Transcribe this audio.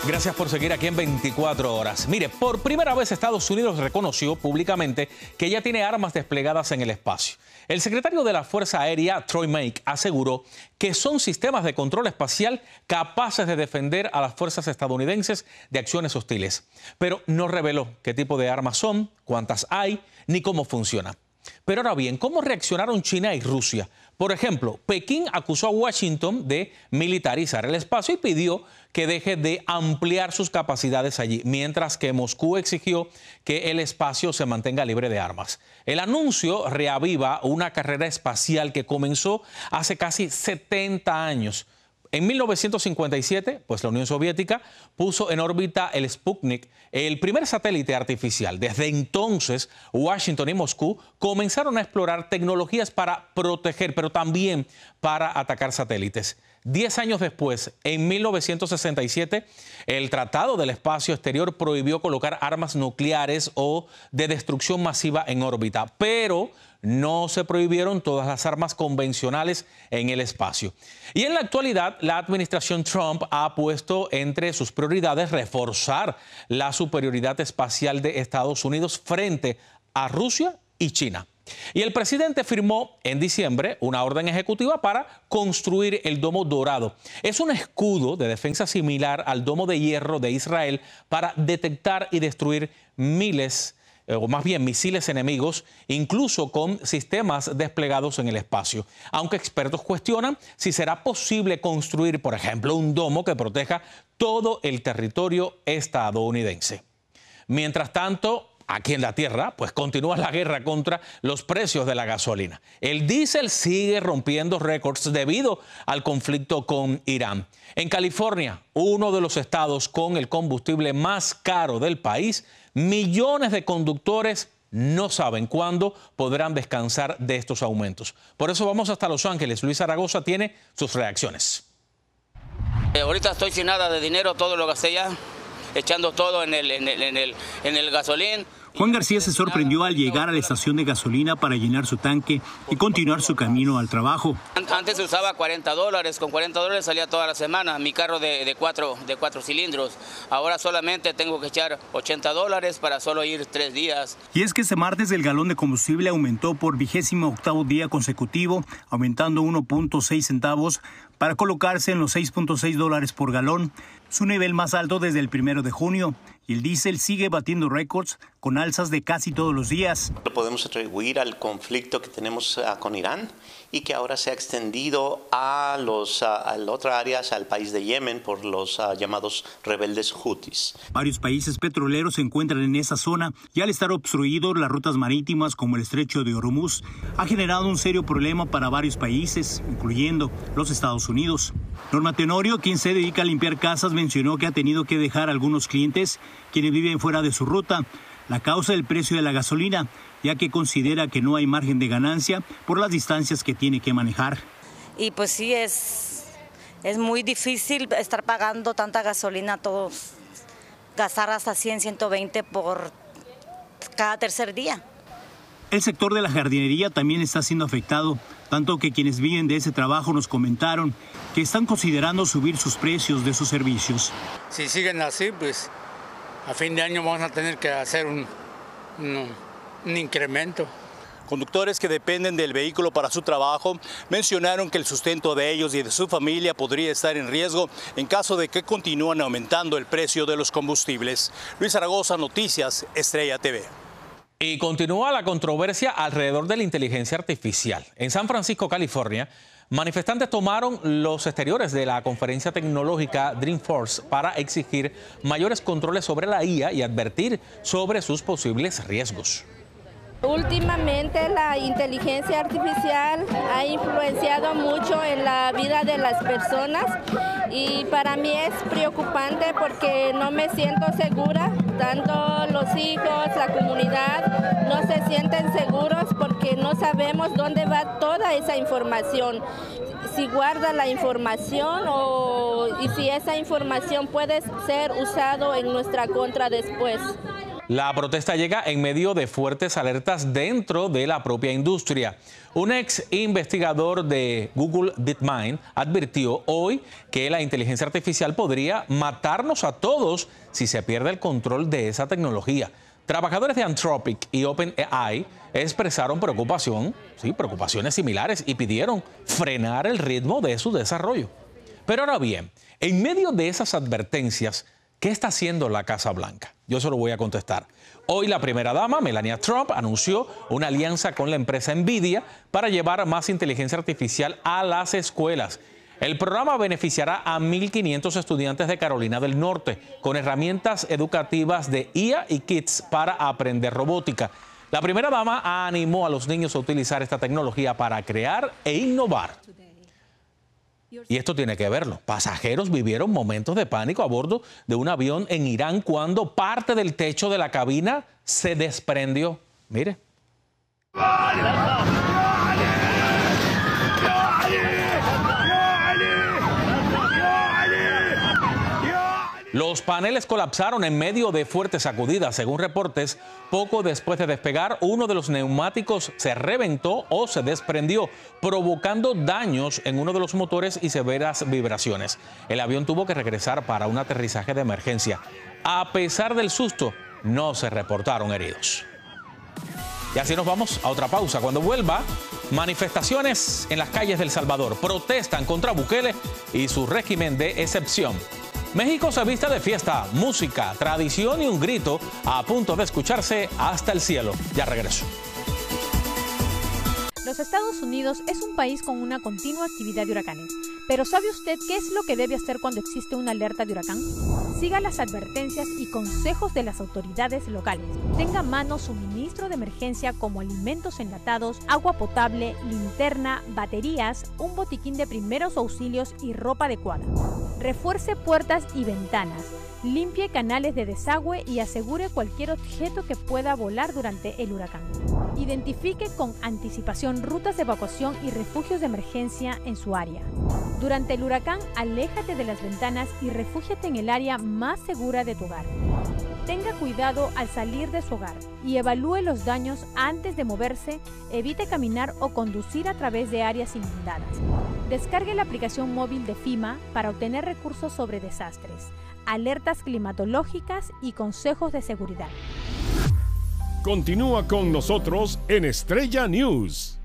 Gracias por seguir aquí en 24 horas. Mire, por primera vez Estados Unidos reconoció públicamente que ya tiene armas desplegadas en el espacio. El secretario de la Fuerza Aérea, Troy Make, aseguró que son sistemas de control espacial capaces de defender a las fuerzas estadounidenses de acciones hostiles. Pero no reveló qué tipo de armas son, cuántas hay, ni cómo funcionan. Pero ahora bien, ¿cómo reaccionaron China y Rusia? Por ejemplo, Pekín acusó a Washington de militarizar el espacio y pidió que deje de ampliar sus capacidades allí, mientras que Moscú exigió que el espacio se mantenga libre de armas. El anuncio reaviva una carrera espacial que comenzó hace casi 70 años. En 1957, pues la Unión Soviética puso en órbita el Sputnik, el primer satélite artificial. Desde entonces, Washington y Moscú comenzaron a explorar tecnologías para proteger, pero también para atacar satélites. 10 años después, en 1967, el Tratado del Espacio Exterior prohibió colocar armas nucleares o de destrucción masiva en órbita, pero no se prohibieron todas las armas convencionales en el espacio. Y en la actualidad, la administración Trump ha puesto entre sus prioridades reforzar la superioridad espacial de Estados Unidos frente a Rusia y China. Y el presidente firmó en diciembre una orden ejecutiva para construir el Domo Dorado. Es un escudo de defensa similar al Domo de Hierro de Israel para detectar y destruir misiles enemigos, incluso con sistemas desplegados en el espacio. Aunque expertos cuestionan si será posible construir, por ejemplo, un domo que proteja todo el territorio estadounidense. Mientras tanto, aquí en la Tierra, pues continúa la guerra contra los precios de la gasolina. El diésel sigue rompiendo récords debido al conflicto con Irán. En California, uno de los estados con el combustible más caro del país, millones de conductores no saben cuándo podrán descansar de estos aumentos. Por eso vamos hasta Los Ángeles. Luis Zaragoza tiene sus reacciones. Ahorita estoy sin nada de dinero, todo lo gasté ya, echando todo en el gasolín. Juan García se sorprendió al llegar a la estación de gasolina para llenar su tanque y continuar su camino al trabajo. Antes se usaba $40, con $40 salía toda la semana mi carro de cuatro cilindros. Ahora solamente tengo que echar $80 para solo ir 3 días. Y es que este martes el galón de combustible aumentó por 28º día consecutivo, aumentando 1.6 centavos para colocarse en los $6.6 por galón, su nivel más alto desde el 1 de junio. Y el diésel sigue batiendo récords con alzas de casi todos los días. Lo podemos atribuir al conflicto que tenemos con Irán y que ahora se ha extendido a otras áreas, al país de Yemen, por los llamados rebeldes hutis. Varios países petroleros se encuentran en esa zona y al estar obstruidos las rutas marítimas como el estrecho de Hormuz, ha generado un serio problema para varios países, incluyendo los Estados Unidos. Norma Tenorio, quien se dedica a limpiar casas, mencionó que ha tenido que dejar a algunos clientes quienes viven fuera de su ruta. La causa del precio de la gasolina, ya que considera que no hay margen de ganancia por las distancias que tiene que manejar. Y pues sí, es muy difícil estar pagando tanta gasolina, todos gastar hasta 100, 120 por cada tercer día. El sector de la jardinería también está siendo afectado, tanto que quienes viven de ese trabajo nos comentaron que están considerando subir sus precios de sus servicios. Si siguen así, pues a fin de año vamos a tener que hacer un incremento. Conductores que dependen del vehículo para su trabajo mencionaron que el sustento de ellos y de su familia podría estar en riesgo en caso de que continúen aumentando el precio de los combustibles. Luis Zaragoza, Noticias Estrella TV. Y continúa la controversia alrededor de la inteligencia artificial. En San Francisco, California, manifestantes tomaron los exteriores de la conferencia tecnológica Dreamforce para exigir mayores controles sobre la IA y advertir sobre sus posibles riesgos. Últimamente la inteligencia artificial ha influenciado mucho en la vida de las personas y para mí es preocupante porque no me siento segura, tanto los hijos, la comunidad no se sienten seguros porque no sabemos dónde va toda esa información, si guarda la información y si esa información puede ser usada en nuestra contra después. La protesta llega en medio de fuertes alertas dentro de la propia industria. Un ex investigador de Google DeepMind advirtió hoy que la inteligencia artificial podría matarnos a todos si se pierde el control de esa tecnología. Trabajadores de Anthropic y OpenAI expresaron preocupaciones similares y pidieron frenar el ritmo de su desarrollo. Pero ahora bien, en medio de esas advertencias, ¿qué está haciendo la Casa Blanca? Yo se lo voy a contestar. Hoy la primera dama, Melania Trump, anunció una alianza con la empresa NVIDIA para llevar más inteligencia artificial a las escuelas. El programa beneficiará a 1.500 estudiantes de Carolina del Norte con herramientas educativas de IA y kits para aprender robótica. La primera dama animó a los niños a utilizar esta tecnología para crear e innovar. Y esto tiene que verlo. Pasajeros vivieron momentos de pánico a bordo de un avión en Irán cuando parte del techo de la cabina se desprendió. Mire. Los paneles colapsaron en medio de fuertes sacudidas. Según reportes, poco después de despegar, uno de los neumáticos se reventó o se desprendió, provocando daños en uno de los motores y severas vibraciones. El avión tuvo que regresar para un aterrizaje de emergencia. A pesar del susto, no se reportaron heridos. Y así nos vamos a otra pausa. Cuando vuelva, manifestaciones en las calles de El Salvador. Protestan contra Bukele y su régimen de excepción. México se viste de fiesta, música, tradición y un grito a punto de escucharse hasta el cielo. Ya regreso. Los Estados Unidos es un país con una continua actividad de huracanes. Pero ¿sabe usted qué es lo que debe hacer cuando existe una alerta de huracán? Siga las advertencias y consejos de las autoridades locales. Tenga a mano suministro de emergencia como alimentos enlatados, agua potable, linterna, baterías, un botiquín de primeros auxilios y ropa adecuada. Refuerce puertas y ventanas. Limpie canales de desagüe y asegure cualquier objeto que pueda volar durante el huracán. Identifique con anticipación rutas de evacuación y refugios de emergencia en su área. Durante el huracán, aléjate de las ventanas y refúgiate en el área más segura de tu hogar. Tenga cuidado al salir de su hogar y evalúe los daños antes de moverse. Evite caminar o conducir a través de áreas inundadas. Descargue la aplicación móvil de FEMA para obtener recursos sobre desastres, alertas climatológicas y consejos de seguridad. Continúa con nosotros en Estrella News.